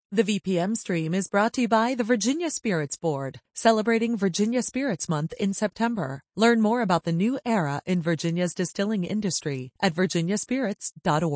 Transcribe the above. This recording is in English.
The VPM stream is brought to you by the Virginia Spirits Board, celebrating Virginia Spirits Month in September. Learn more about the new era in Virginia's distilling industry at virginiaspirits.org.